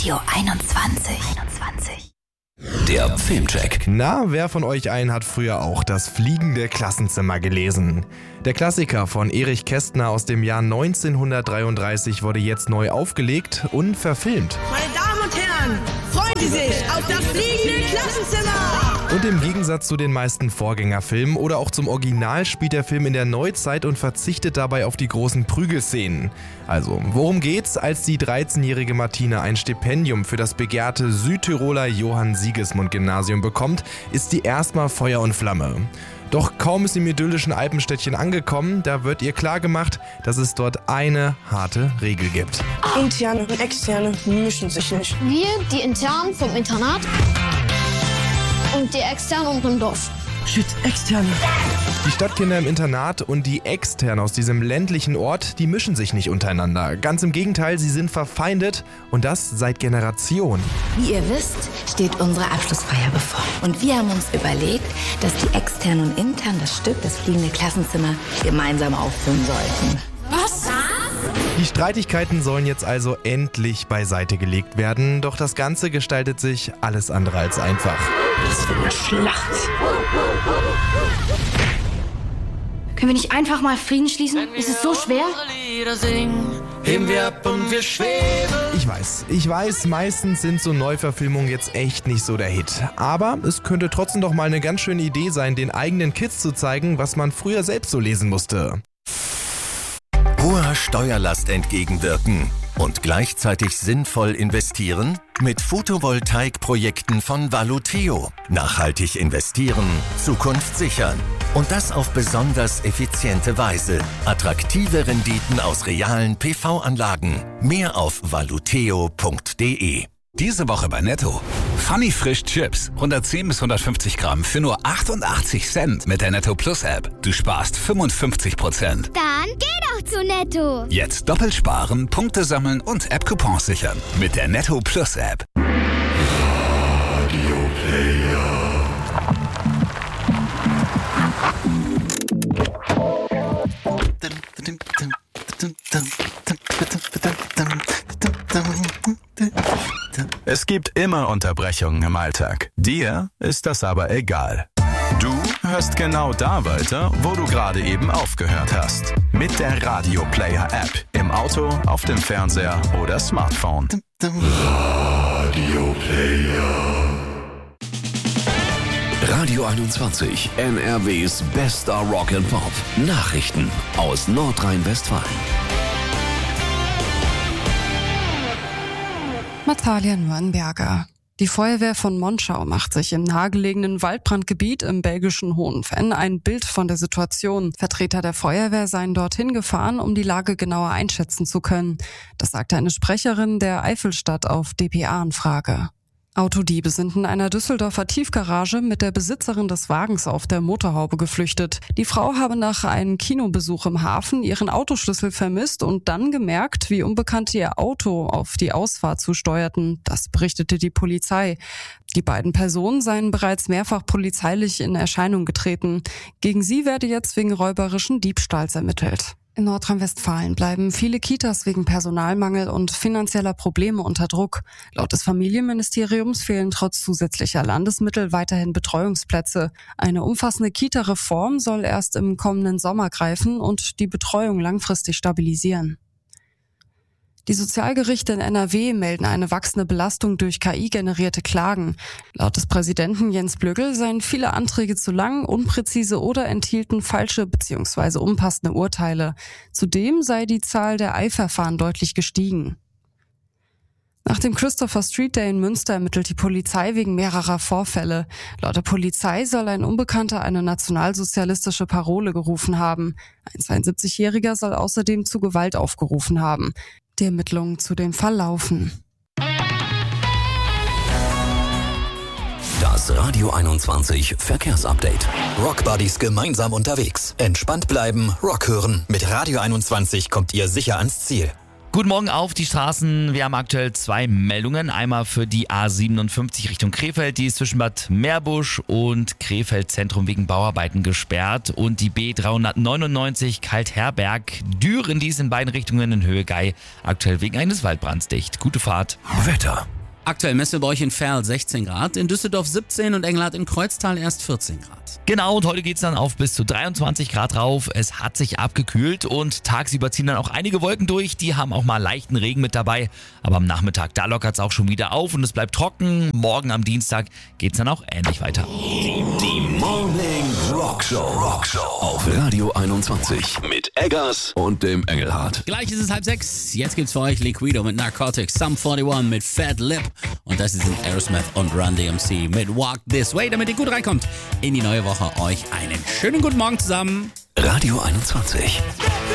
Radio 21. Der Filmcheck. Na, wer von euch allen hat früher auch das fliegende Klassenzimmer gelesen? Der Klassiker von Erich Kästner aus dem Jahr 1933 wurde jetzt neu aufgelegt und verfilmt. Meine Damen und Herren, freuen Sie sich auf das fliegende Klassenzimmer! Und im Gegensatz zu den meisten Vorgängerfilmen oder auch zum Original spielt der Film in der Neuzeit und verzichtet dabei auf die großen Prügelszenen. Also, worum geht's, als die 13-jährige Martina ein Stipendium für das begehrte Südtiroler Johann-Sigismund-Gymnasium bekommt, ist sie erstmal Feuer und Flamme. Doch kaum ist sie im idyllischen Alpenstädtchen angekommen, da wird ihr klargemacht, dass es dort eine harte Regel gibt. Interne und Externe mischen sich nicht. Wir, die Internen vom Internat und die Externen unserem Dorf. Shit, Externe. Die Stadtkinder im Internat und die Externen aus diesem ländlichen Ort, die mischen sich nicht untereinander. Ganz im Gegenteil, sie sind verfeindet und das seit Generationen. Wie ihr wisst, steht unsere Abschlussfeier bevor. Und wir haben uns überlegt, dass die Externen und Internen das Stück, das fliegende Klassenzimmer, gemeinsam aufführen sollten. Was? Die Streitigkeiten sollen jetzt also endlich beiseite gelegt werden, doch das Ganze gestaltet sich alles andere als einfach. Das wird eine Schlacht. Können wir nicht einfach mal Frieden schließen? Ist es so schwer? Heben wir ab und wir schweben. Ich weiß, meistens sind so Neuverfilmungen jetzt echt nicht so der Hit. Aber es könnte trotzdem doch mal eine ganz schöne Idee sein, den eigenen Kids zu zeigen, was man früher selbst so lesen musste. Hoher Steuerlast entgegenwirken und gleichzeitig sinnvoll investieren? Mit Photovoltaikprojekten von Valuteo. Nachhaltig investieren, Zukunft sichern. Und das auf besonders effiziente Weise. Attraktive Renditen aus realen PV-Anlagen. Mehr auf valuteo.de. Diese Woche bei Netto. Funny Frisch Chips. 110 bis 150 Gramm für nur 88 Cent mit der Netto Plus App. Du sparst 55%. Dann geh doch zu Netto. Jetzt doppelt sparen, Punkte sammeln und App-Coupons sichern. Mit der Netto Plus App. Radio Player. Es gibt immer Unterbrechungen im Alltag. Dir ist das aber egal. Du hörst genau da weiter, wo du gerade eben aufgehört hast. Mit der Radio Player App. Im Auto, auf dem Fernseher oder Smartphone. Radio Player. Radio 21, NRWs bester Rock and Pop. Nachrichten aus Nordrhein-Westfalen. Natalia Nürnberger. Die Feuerwehr von Monschau macht sich im nahegelegenen Waldbrandgebiet im belgischen Hohenfenn ein Bild von der Situation. Vertreter der Feuerwehr seien dorthin gefahren, um die Lage genauer einschätzen zu können. Das sagte eine Sprecherin der Eifelstadt auf dpa-Anfrage. Autodiebe sind in einer Düsseldorfer Tiefgarage mit der Besitzerin des Wagens auf der Motorhaube geflüchtet. Die Frau habe nach einem Kinobesuch im Hafen ihren Autoschlüssel vermisst und dann gemerkt, wie Unbekannte ihr Auto auf die Ausfahrt zusteuerten. Das berichtete die Polizei. Die beiden Personen seien bereits mehrfach polizeilich in Erscheinung getreten. Gegen sie werde jetzt wegen räuberischen Diebstahls ermittelt. In Nordrhein-Westfalen bleiben viele Kitas wegen Personalmangel und finanzieller Probleme unter Druck. Laut des Familienministeriums fehlen trotz zusätzlicher Landesmittel weiterhin Betreuungsplätze. Eine umfassende Kita-Reform soll erst im kommenden Sommer greifen und die Betreuung langfristig stabilisieren. Die Sozialgerichte in NRW melden eine wachsende Belastung durch KI-generierte Klagen. Laut des Präsidenten Jens Blögel seien viele Anträge zu lang, unpräzise oder enthielten falsche bzw. unpassende Urteile. Zudem sei die Zahl der Eilverfahren deutlich gestiegen. Nach dem Christopher Street Day in Münster ermittelt die Polizei wegen mehrerer Vorfälle. Laut der Polizei soll ein Unbekannter eine nationalsozialistische Parole gerufen haben. Ein 72-Jähriger soll außerdem zu Gewalt aufgerufen haben. Die Ermittlungen zu dem Fall laufen. Das Radio 21 Verkehrsupdate. Rockbuddies gemeinsam unterwegs. Entspannt bleiben, Rock hören. Mit Radio 21 kommt ihr sicher ans Ziel. Guten Morgen auf die Straßen. Wir haben aktuell 2 Meldungen. Einmal für die A57 Richtung Krefeld. Die ist zwischen Bad Meerbusch und Krefeld Zentrum wegen Bauarbeiten gesperrt. Und die B399 Kaltherberg-Düren, die ist in beiden Richtungen in Höhe Gei aktuell wegen eines Waldbrands dicht. Gute Fahrt. Wetter. Aktuell messen wir bei euch in Verl 16 Grad, in Düsseldorf 17 und Engelhardt im Kreuztal erst 14 Grad. Genau, und heute geht's dann auf bis zu 23 Grad rauf. Es hat sich abgekühlt und tagsüber ziehen dann auch einige Wolken durch. Die haben auch mal leichten Regen mit dabei. Aber am Nachmittag, da lockert's auch schon wieder auf und es bleibt trocken. Morgen am Dienstag geht's dann auch ähnlich weiter. Die Morning Rockshow auf Radio 21 mit Eggers und dem Engelhardt. Gleich ist es 5:30. Jetzt gibt's für euch Liquido mit Narcotics, Sum 41 mit Fat Lip. Und das ist in Aerosmith und Run DMC mit Walk This Way, damit ihr gut reinkommt in die neue Woche. Euch einen schönen guten Morgen zusammen. Radio 21.